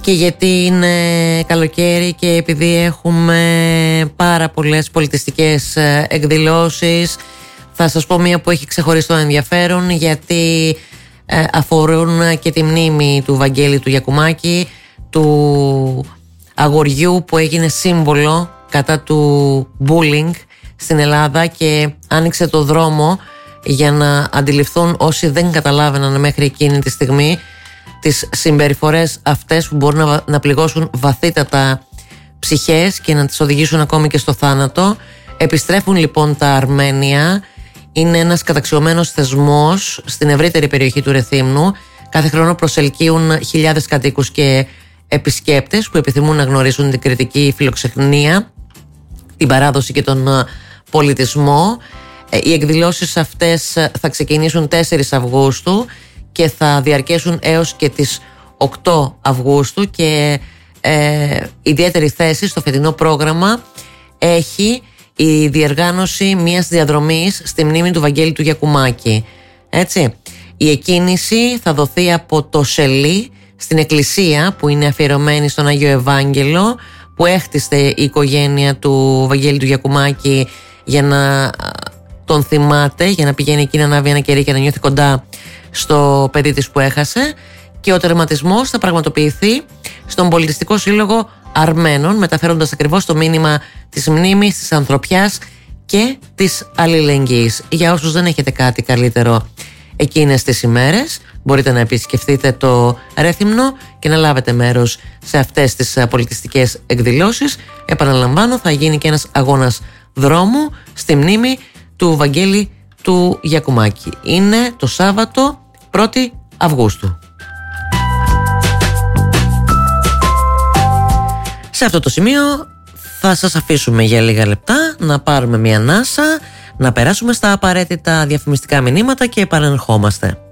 και γιατί είναι καλοκαίρι και επειδή έχουμε πάρα πολλές πολιτιστικές εκδηλώσεις. Θα σας πω μία που έχει ξεχωριστό ενδιαφέρον, γιατί αφορούν και τη μνήμη του Βαγγέλη του Γιακουμάκη, του αγοριού που έγινε σύμβολο κατά του bullying στην Ελλάδα και άνοιξε το δρόμο για να αντιληφθούν όσοι δεν καταλάβαιναν μέχρι εκείνη τη στιγμή τις συμπεριφορές αυτές που μπορούν να πληγώσουν βαθύτατα ψυχές και να τις οδηγήσουν ακόμη και στο θάνατο. Επιστρέφουν λοιπόν τα Αρμένια. Είναι ένας καταξιωμένος θεσμός στην ευρύτερη περιοχή του Ρεθύμνου. Κάθε χρόνο προσελκύουν χιλιάδες κατοίκους και επισκέπτες που επιθυμούν να γνωρίσουν την κρητική φιλοξενία, την παράδοση και τον πολιτισμό. Οι εκδηλώσεις αυτές θα ξεκινήσουν 4 Αυγούστου και θα διαρκέσουν έως και τις 8 Αυγούστου και ιδιαίτερη θέση στο φετινό πρόγραμμα έχει η διοργάνωση μιας διαδρομής στη μνήμη του Βαγγέλη του Γιακουμάκη. Έτσι. Η εκκίνηση θα δοθεί από το Σελί στην εκκλησία που είναι αφιερωμένη στον Άγιο Ευάγγελο, που έχτισε η οικογένεια του Βαγγέλη του Γιακουμάκη για να τον θυμάται, για να πηγαίνει εκεί να ανάβει ένα κερί και να νιώθει κοντά στο παιδί της που έχασε. Και ο τερματισμός θα πραγματοποιηθεί στον Πολιτιστικό Σύλλογο Αρμένων, μεταφέροντας ακριβώς το μήνυμα της μνήμης, της ανθρωπιάς και της αλληλεγγύης. Για όσους δεν έχετε κάτι καλύτερο εκείνες τις ημέρες, μπορείτε να επισκεφτείτε το Ρέθυμνο και να λάβετε μέρος σε αυτές τις πολιτιστικές εκδηλώσεις. Επαναλαμβάνω, θα γίνει και ένας αγώνας δρόμου στη μνήμη του Βαγγέλη του Γιακουμάκη. Είναι το Σάββατο 1η Αυγούστου. Σε αυτό το σημείο θα σας αφήσουμε για λίγα λεπτά να πάρουμε μια ανάσα, να περάσουμε στα απαραίτητα διαφημιστικά μηνύματα και επανερχόμαστε.